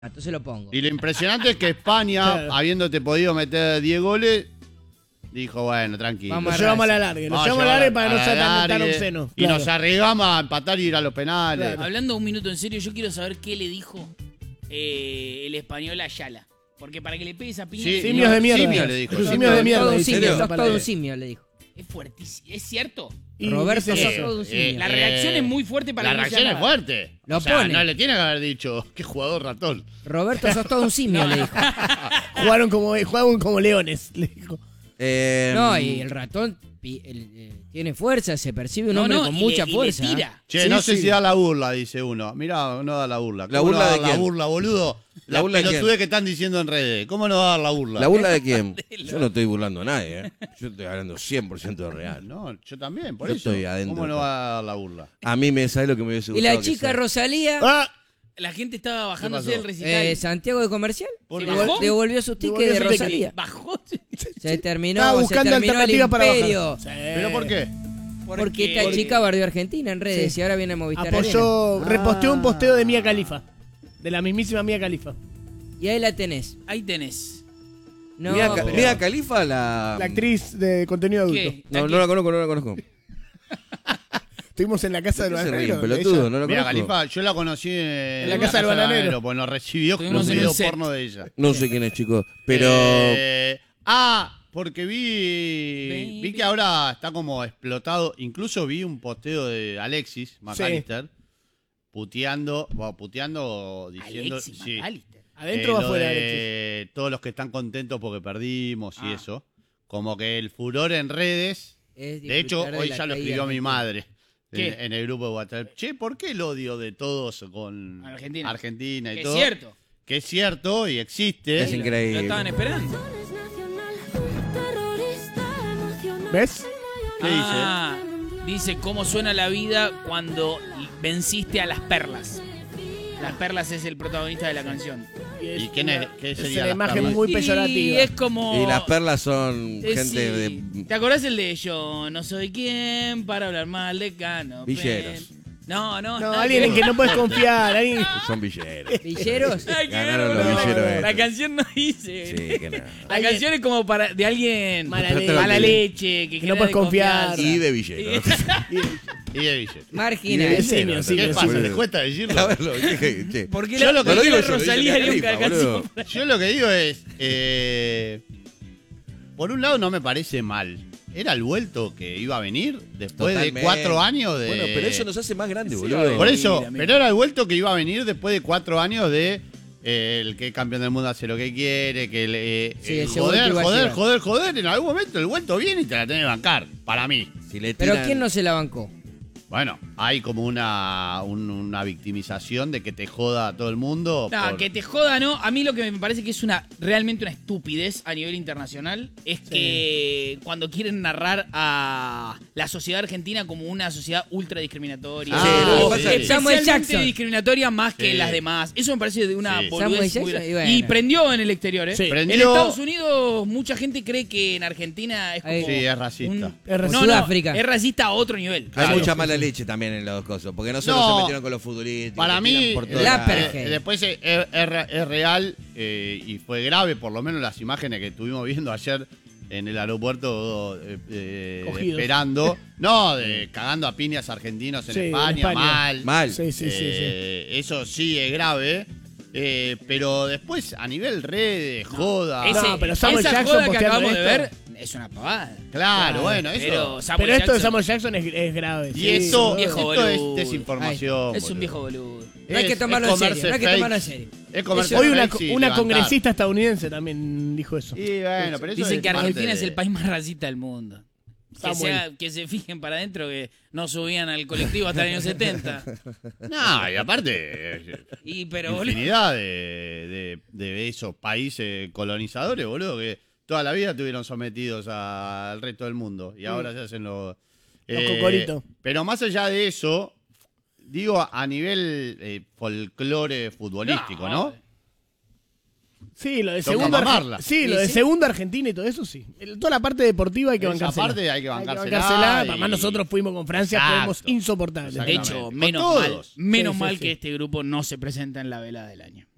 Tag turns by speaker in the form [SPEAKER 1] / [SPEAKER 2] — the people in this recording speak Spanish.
[SPEAKER 1] Entonces lo pongo.
[SPEAKER 2] Y lo impresionante es que España,
[SPEAKER 3] Claro.
[SPEAKER 2] habiéndote podido meter 10 goles, dijo, bueno, tranquilo.
[SPEAKER 1] Vamos
[SPEAKER 3] Nos llevamos a la larga. Nos llevamos a la larga para no ser tan obsceno.
[SPEAKER 2] Y nos arriesgamos a empatar y ir a los penales.
[SPEAKER 3] Claro.
[SPEAKER 4] Hablando un minuto en serio, yo quiero saber qué le dijo el español a Ayala. Porque para que le pegue esa piña...
[SPEAKER 2] Sí,
[SPEAKER 3] Simios de mierda.
[SPEAKER 2] Simio le dijo.
[SPEAKER 3] Simios de mierda.
[SPEAKER 1] Todo un
[SPEAKER 3] dice.
[SPEAKER 1] simio,
[SPEAKER 3] Esa
[SPEAKER 1] sos
[SPEAKER 3] palabra.
[SPEAKER 1] todo un simio, le dijo.
[SPEAKER 4] Es fuertísimo. ¿Es cierto?
[SPEAKER 3] Y
[SPEAKER 1] Roberto,
[SPEAKER 3] dice
[SPEAKER 1] sos
[SPEAKER 3] eso.
[SPEAKER 1] todo un simio.
[SPEAKER 4] La reacción es muy fuerte para
[SPEAKER 2] La
[SPEAKER 4] que no
[SPEAKER 2] reacción
[SPEAKER 4] sea
[SPEAKER 2] es
[SPEAKER 4] nada.
[SPEAKER 2] fuerte.
[SPEAKER 1] Lo
[SPEAKER 2] o sea,
[SPEAKER 1] pone.
[SPEAKER 2] no le tiene que haber dicho, qué jugador ratón.
[SPEAKER 1] Roberto, sos todo un simio, le dijo.
[SPEAKER 3] Jugaron como leones, le dijo.
[SPEAKER 1] No, y el ratón tiene fuerza, se percibe un hombre con mucha fuerza.
[SPEAKER 4] Y le tira.
[SPEAKER 2] Che,
[SPEAKER 3] Sí,
[SPEAKER 2] no sé
[SPEAKER 3] sí.
[SPEAKER 2] si da la burla, dice uno. Mirá, no da la burla.
[SPEAKER 5] ¿La
[SPEAKER 2] ¿Cómo
[SPEAKER 5] burla
[SPEAKER 2] no va a
[SPEAKER 5] de
[SPEAKER 2] dar la
[SPEAKER 5] quién?
[SPEAKER 2] burla, boludo?
[SPEAKER 5] ¿La
[SPEAKER 2] La
[SPEAKER 5] burla de quién?
[SPEAKER 2] pelotudez que están diciendo en redes. ¿Cómo no va a dar la burla?
[SPEAKER 5] ¿La burla de quién? Yo no estoy burlando a nadie, ¿eh? Yo estoy hablando 100% de real.
[SPEAKER 2] No, yo también, por
[SPEAKER 5] Yo
[SPEAKER 2] eso.
[SPEAKER 5] estoy adentro.
[SPEAKER 2] ¿Cómo no va a dar la burla?
[SPEAKER 5] A mí me sabe lo que me hubiese
[SPEAKER 1] Y
[SPEAKER 5] gustado.
[SPEAKER 1] la
[SPEAKER 5] que
[SPEAKER 1] chica
[SPEAKER 5] sea.
[SPEAKER 1] Rosalía,
[SPEAKER 3] ¡Ah!
[SPEAKER 4] La gente estaba bajándose
[SPEAKER 2] pasó?
[SPEAKER 4] del recital.
[SPEAKER 1] Santiago de Comercial,
[SPEAKER 4] ¿Se bajó?
[SPEAKER 1] devolvió sus tickets
[SPEAKER 3] Devolvió
[SPEAKER 1] de
[SPEAKER 3] sus tickets.
[SPEAKER 1] Rosalía.
[SPEAKER 4] Bajó.
[SPEAKER 1] Se terminó,
[SPEAKER 3] Estaba
[SPEAKER 1] se
[SPEAKER 3] buscando
[SPEAKER 1] terminó el
[SPEAKER 3] alternativas para
[SPEAKER 1] imperio.
[SPEAKER 3] bajar. Sí.
[SPEAKER 2] ¿Pero por qué?
[SPEAKER 1] Porque esta chica bardeó a Argentina en redes
[SPEAKER 3] Sí.
[SPEAKER 1] y ahora viene a Movistar Arena.
[SPEAKER 3] Apoyó, reposteó un posteo de Mia Khalifa. De la mismísima Mia Khalifa.
[SPEAKER 1] Y ahí la tenés.
[SPEAKER 4] Ahí tenés.
[SPEAKER 1] No,
[SPEAKER 5] Mia
[SPEAKER 1] pero-
[SPEAKER 5] Khalifa, la
[SPEAKER 3] actriz de contenido adulto.
[SPEAKER 4] ¿Qué?
[SPEAKER 5] No, no la conozco.
[SPEAKER 3] Estuvimos en la casa del
[SPEAKER 5] ¿Qué se ríen,
[SPEAKER 3] bananero.
[SPEAKER 5] pelotudo? No la
[SPEAKER 2] Mira,
[SPEAKER 5] conozco.
[SPEAKER 2] Khalifa, yo la conocí en
[SPEAKER 3] la casa del bananero.
[SPEAKER 2] Pues nos recibió con
[SPEAKER 4] Estuvimos
[SPEAKER 2] un
[SPEAKER 4] en
[SPEAKER 2] video
[SPEAKER 4] un set.
[SPEAKER 2] porno de ella.
[SPEAKER 5] No sé quién es, chicos. Pero.
[SPEAKER 2] Porque vi que ahora está como explotado. Incluso vi un posteo de Alexis McAllister puteando, diciendo
[SPEAKER 4] Alexis
[SPEAKER 2] sí,
[SPEAKER 4] McAllister.
[SPEAKER 3] Adentro o
[SPEAKER 2] lo
[SPEAKER 3] afuera,
[SPEAKER 2] de
[SPEAKER 3] Alexis.
[SPEAKER 2] todos los que están contentos porque perdimos y
[SPEAKER 4] Ah.
[SPEAKER 2] eso. Como que el furor en redes.
[SPEAKER 1] es
[SPEAKER 2] De hecho,
[SPEAKER 1] disfrutar de
[SPEAKER 2] hoy
[SPEAKER 1] la
[SPEAKER 2] ya lo
[SPEAKER 1] caída
[SPEAKER 2] escribió mi
[SPEAKER 1] argentina.
[SPEAKER 2] madre
[SPEAKER 4] ¿Qué?
[SPEAKER 2] en el grupo de WhatsApp. Che, ¿por qué el odio de todos con
[SPEAKER 4] Argentina.
[SPEAKER 2] y
[SPEAKER 4] Que
[SPEAKER 2] todo?
[SPEAKER 4] es cierto.
[SPEAKER 2] Que es cierto y existe.
[SPEAKER 5] Es increíble.
[SPEAKER 4] Lo estaban esperando.
[SPEAKER 3] ¿Ves?
[SPEAKER 2] ¿Qué
[SPEAKER 4] Dice cómo suena la vida cuando venciste a las perlas. Las perlas es el protagonista de la canción.
[SPEAKER 2] ¿Y quién es? ¿Qué
[SPEAKER 3] Es
[SPEAKER 2] sería
[SPEAKER 3] una
[SPEAKER 2] las
[SPEAKER 3] imagen
[SPEAKER 2] perlas?
[SPEAKER 3] muy
[SPEAKER 4] Y
[SPEAKER 3] peyorativa.
[SPEAKER 4] es como...
[SPEAKER 5] Y las perlas son
[SPEAKER 4] Sí.
[SPEAKER 5] gente de.
[SPEAKER 4] ¿Te acordás el de yo no soy quien para hablar mal de Cano?
[SPEAKER 5] Villeros.
[SPEAKER 4] No,
[SPEAKER 3] No,
[SPEAKER 4] nada
[SPEAKER 3] alguien en
[SPEAKER 4] ver.
[SPEAKER 3] que no puedes confiar. Alguien...
[SPEAKER 5] Son villeros.
[SPEAKER 1] ¿Villeros?
[SPEAKER 4] Nada que
[SPEAKER 5] Ganaron
[SPEAKER 4] ver,
[SPEAKER 5] los
[SPEAKER 4] boludo.
[SPEAKER 5] villeros
[SPEAKER 4] La
[SPEAKER 5] estos.
[SPEAKER 4] canción no dice.
[SPEAKER 5] Sí, que nada.
[SPEAKER 4] La
[SPEAKER 3] Alguien-
[SPEAKER 4] canción es como de alguien
[SPEAKER 3] Mala
[SPEAKER 4] leche, que
[SPEAKER 3] no puedes confiar.
[SPEAKER 5] Y de villeros.
[SPEAKER 2] Y de billetes.
[SPEAKER 1] Marginal.
[SPEAKER 3] Sí, simio, sí,
[SPEAKER 2] ¿Qué
[SPEAKER 3] sí,
[SPEAKER 2] pasa?
[SPEAKER 3] sí.
[SPEAKER 2] ¿Les cuesta decirlo?
[SPEAKER 5] A verlo, che.
[SPEAKER 4] Porque
[SPEAKER 2] Yo lo que
[SPEAKER 4] porque
[SPEAKER 5] digo
[SPEAKER 4] la
[SPEAKER 5] yo, lo dice
[SPEAKER 4] Rosalía haría una
[SPEAKER 5] Khalifa, boludo.
[SPEAKER 4] canción.
[SPEAKER 2] Yo lo que digo es, por un lado no me parece mal. Era el vuelto que iba a venir después
[SPEAKER 5] Totalmente.
[SPEAKER 2] de 4 años de...
[SPEAKER 5] Bueno, pero eso nos hace más grandes,
[SPEAKER 4] Sí,
[SPEAKER 5] boludo.
[SPEAKER 2] Por eso,
[SPEAKER 4] Mira, mira.
[SPEAKER 2] pero era el vuelto que iba a venir después de 4 años de el que es campeón del mundo hace lo que quiere, que
[SPEAKER 1] Sí, ese
[SPEAKER 2] joder,
[SPEAKER 1] vuelto iba a
[SPEAKER 2] joder,
[SPEAKER 1] llegar.
[SPEAKER 2] en algún momento el vuelto viene y te la tenés que bancar, para mí.
[SPEAKER 5] Si le
[SPEAKER 1] Pero
[SPEAKER 5] tiran-
[SPEAKER 1] ¿quién no se la bancó?
[SPEAKER 2] Bueno, hay como una victimización de que te joda a todo el mundo.
[SPEAKER 4] No,
[SPEAKER 2] por-
[SPEAKER 4] que te joda, ¿no? A mí lo que me parece que es realmente una estupidez a nivel internacional es que cuando quieren narrar a la sociedad argentina como una sociedad ultra discriminatoria.
[SPEAKER 2] Sí,
[SPEAKER 4] o
[SPEAKER 2] lo que pasa es que-
[SPEAKER 1] Samuel
[SPEAKER 4] especialmente
[SPEAKER 1] Jackson.
[SPEAKER 4] discriminatoria más que
[SPEAKER 2] Sí.
[SPEAKER 4] las demás. Eso me parece de una
[SPEAKER 2] Sí.
[SPEAKER 4] boludez
[SPEAKER 1] Samuel
[SPEAKER 4] muy
[SPEAKER 1] Jackson,
[SPEAKER 4] grande.
[SPEAKER 1] y bueno.
[SPEAKER 4] Y prendió en el exterior, ¿eh?
[SPEAKER 3] Sí.
[SPEAKER 2] Prendió-
[SPEAKER 4] En Estados Unidos mucha gente cree que en Argentina es como...
[SPEAKER 1] Ahí.
[SPEAKER 2] Sí, es racista.
[SPEAKER 3] Es racista.
[SPEAKER 4] No,
[SPEAKER 1] Sudáfrica.
[SPEAKER 4] es racista a otro nivel.
[SPEAKER 5] Hay
[SPEAKER 2] Claro.
[SPEAKER 5] mucha mala leche también en los cosos. Porque no solo
[SPEAKER 2] No,
[SPEAKER 5] se metieron con los futbolistas.
[SPEAKER 2] Para mí,
[SPEAKER 1] La perge.
[SPEAKER 2] después es real y fue grave, por lo menos las imágenes que estuvimos viendo ayer en el aeropuerto
[SPEAKER 3] Cogidos.
[SPEAKER 2] esperando. Cagando a piñas argentinos en
[SPEAKER 3] Sí, en
[SPEAKER 2] España,
[SPEAKER 3] España.
[SPEAKER 2] mal.
[SPEAKER 3] Sí, sí, sí.
[SPEAKER 2] Eso sí es grave. Pero después, a nivel redes, joda.
[SPEAKER 3] No, pero Samuel
[SPEAKER 4] esa
[SPEAKER 3] Jackson
[SPEAKER 4] joda que
[SPEAKER 3] posteando
[SPEAKER 4] acabamos de
[SPEAKER 3] esto.
[SPEAKER 4] ver es una pavada.
[SPEAKER 2] Claro, bueno, eso.
[SPEAKER 4] Pero Samuel
[SPEAKER 3] Pero esto de
[SPEAKER 4] Jackson
[SPEAKER 3] Samuel Jackson es grave.
[SPEAKER 2] Y
[SPEAKER 3] sí,
[SPEAKER 2] eso,
[SPEAKER 3] boludo.
[SPEAKER 4] viejo
[SPEAKER 2] esto
[SPEAKER 4] boludo.
[SPEAKER 2] es desinformación.
[SPEAKER 4] es un
[SPEAKER 2] boludo.
[SPEAKER 4] viejo boludo.
[SPEAKER 1] No hay que tomarlo en serio, no hay que tomarlo en serio.
[SPEAKER 2] Es comerse
[SPEAKER 3] Hoy una
[SPEAKER 2] fakes y levantar.
[SPEAKER 3] congresista estadounidense también dijo eso.
[SPEAKER 2] Y bueno, pero eso
[SPEAKER 4] Dicen
[SPEAKER 2] es
[SPEAKER 4] que
[SPEAKER 2] parte
[SPEAKER 4] Argentina
[SPEAKER 2] de-
[SPEAKER 4] es el país más racista del mundo.
[SPEAKER 3] Samuel.
[SPEAKER 4] Que se fijen para adentro que no subían al colectivo hasta el año 70.
[SPEAKER 2] No, y aparte,
[SPEAKER 4] Pero boludo,
[SPEAKER 2] infinidad de esos países colonizadores, boludo, que toda la vida estuvieron sometidos al resto del mundo y ahora se hacen los
[SPEAKER 3] cocoritos.
[SPEAKER 2] Pero más allá de eso, digo a nivel folclore futbolístico, ¿no?
[SPEAKER 3] Sí, lo de
[SPEAKER 2] Toca
[SPEAKER 3] segunda
[SPEAKER 2] mamarla.
[SPEAKER 3] Sí, lo de
[SPEAKER 4] Sí.
[SPEAKER 3] segunda Argentina y todo eso sí. Toda la parte deportiva hay que
[SPEAKER 2] Esa
[SPEAKER 3] bancársela.
[SPEAKER 2] parte hay que bancársela y-
[SPEAKER 3] Además nosotros fuimos con Francia,
[SPEAKER 2] Exacto.
[SPEAKER 3] fuimos insoportables.
[SPEAKER 4] de
[SPEAKER 2] Exactamente.
[SPEAKER 4] hecho,
[SPEAKER 2] Con
[SPEAKER 4] menos
[SPEAKER 2] todos.
[SPEAKER 4] mal
[SPEAKER 3] Sí, sí,
[SPEAKER 4] que
[SPEAKER 3] sí.
[SPEAKER 4] este grupo no se presenta en la vela del año.